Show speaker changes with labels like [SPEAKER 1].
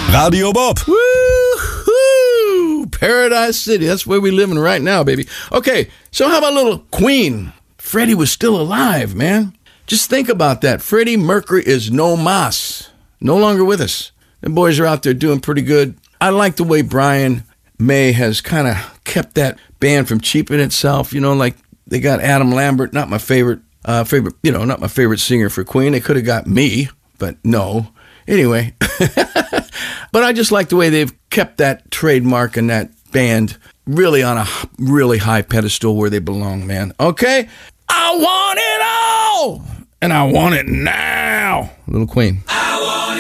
[SPEAKER 1] Radio Bob.
[SPEAKER 2] Woo-hoo! Paradise City. That's where we're living right now, baby. Okay, so how about a little Queen? Freddie was still alive, man. Just think about that. Freddie Mercury is no mas. No longer with us. The boys are out there doing pretty good. I like the way Brian May has kind of kept that band from cheaping itself. You know, like they got Adam Lambert, not my favorite, not my favorite singer for Queen. They could have got me, but no. Anyway, but I just like the way they've kept that trademark and that band really on a really high pedestal where they belong, man. Okay? I want it all! And I want it now. Little Queen.